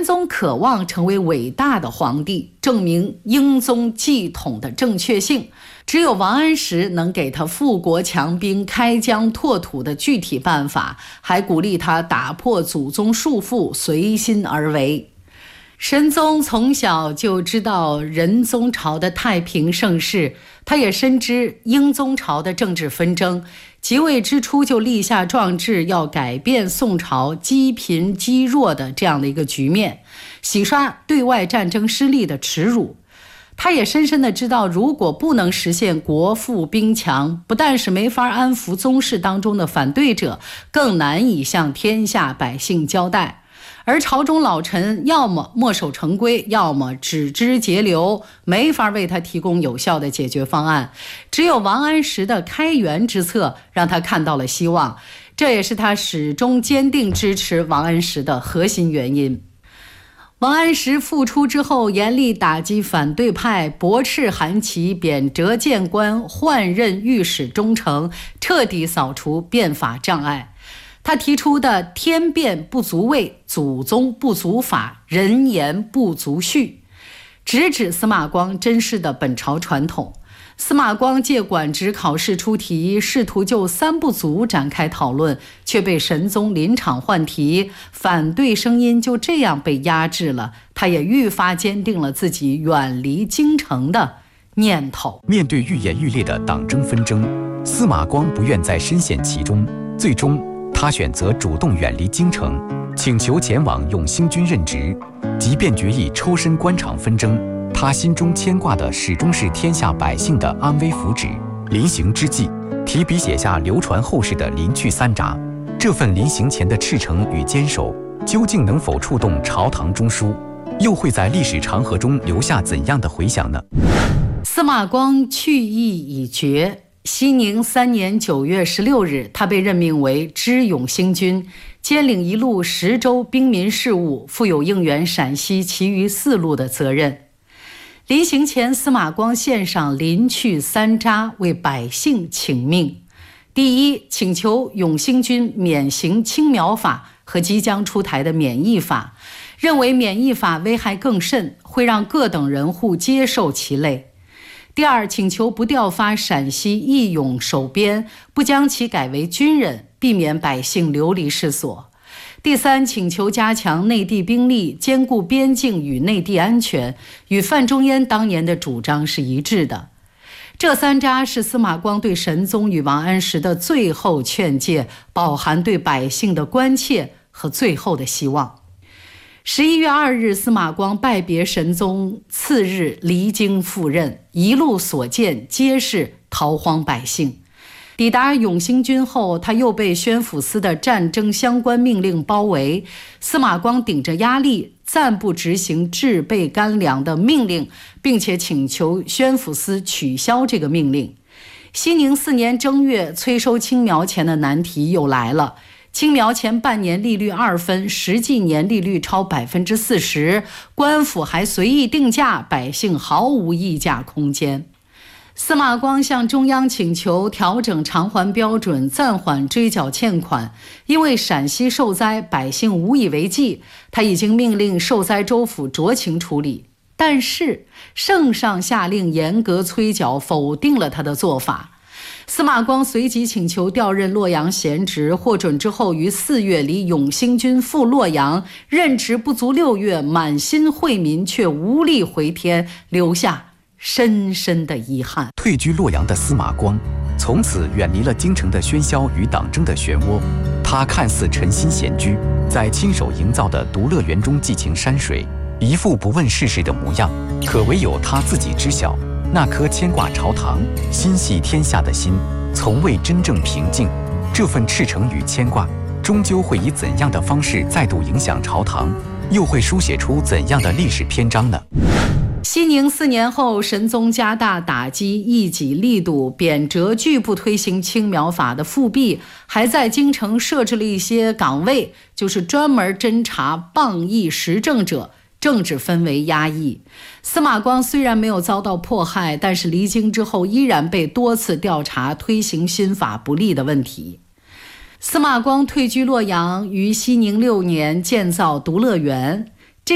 宗渴望成为伟大的皇帝，证明英宗继统的正确性。只有王安石能给他富国强兵、开疆拓土的具体办法，还鼓励他打破祖宗束缚，随心而为。神宗从小就知道仁宗朝的太平盛世，他也深知英宗朝的政治纷争，即位之初就立下壮志，要改变宋朝积贫积弱的这样的一个局面，洗刷对外战争失利的耻辱。他也深深地知道，如果不能实现国富兵强，不但是没法安抚宗室当中的反对者，更难以向天下百姓交代。而朝中老臣要么墨守成规，要么只知节流，没法为他提供有效的解决方案。只有王安石的开源之策让他看到了希望，这也是他始终坚定支持王安石的核心原因。王安石复出之后，严厉打击反对派，驳斥韩琦，贬谪谏官，换任御史中丞，彻底扫除变法障碍。他提出的天变不足畏，祖宗不足法，人言不足序，直指司马光珍视的本朝传统。司马光借管职考试出题，试图就三不足展开讨论，却被神宗临场换题，反对声音就这样被压制了。他也愈发坚定了自己远离京城的念头。 面对愈演愈烈的党争纷争，司马光不愿再深陷其中，最终他选择主动远离京城，请求前往永兴军任职。即便决意抽身官场纷争，他心中牵挂的始终是天下百姓的安危福祉。临行之际，提笔写下流传后世的临去三札。这份临行前的赤诚与坚守，究竟能否触动朝堂中枢，又会在历史长河中留下怎样的回响呢？ 司马光去意已决。熙宁3年9月16日，他被任命为知永兴军，兼领一路10州兵民事务，负有应援陕西其余4路的责任。临行前，司马光献上临去三札，为百姓请命。第一，请求永兴军免行青苗法和即将出台的免役法，认为免役法危害更甚，会让各等人户接受其累。第二，请求不调发陕西义勇守边，不将其改为军人，避免百姓流离失所。第三，请求加强内地兵力，兼顾边境与内地安全，与范仲淹当年的主张是一致的。这三札是司马光对神宗与王安石的最后劝诫，饱含对百姓的关切和最后的希望。11月2日，司马光拜别神宗，次日离京赴任，一路所见皆是逃荒百姓。抵达永兴军后，他又被宣抚司的战争相关命令包围。司马光顶着压力，暂不执行制备干粮的命令，并且请求宣抚司取消这个命令。熙宁4年正月，催收青苗钱的难题又来了。青苗前半年利率2分，实际年利率超40%，官府还随意定价，百姓毫无议价空间。司马光向中央请求调整偿还标准，暂缓追缴欠款。因为陕西受灾，百姓无以为继，他已经命令受灾州府酌情处理。但是圣上下令严格催缴，否定了他的做法。司马光随即请求调任洛阳闲职，获准之后，于4月离永兴军赴洛阳，任职不足6月，满心惠民，却无力回天，留下深深的遗憾。 退居洛阳的司马光，从此远离了京城的喧嚣与党争的漩涡。他看似沉心闲居，在亲手营造的独乐园中寄情山水，一副不问世事的模样，可唯有他自己知晓。那颗牵挂朝堂、心系天下的心，从未真正平静。这份赤诚与牵挂，终究会以怎样的方式再度影响朝堂，又会书写出怎样的历史篇章呢？ 熙宁4年后，神宗加大打击异己力度，贬谪拒不推行青苗法的复辟，还在京城设置了一些岗位，就是专门侦查谤议时政者，政治氛围压抑。司马光虽然没有遭到迫害，但是离京之后依然被多次调查推行新法不利的问题。司马光退居洛阳，于熙宁6年建造独乐园。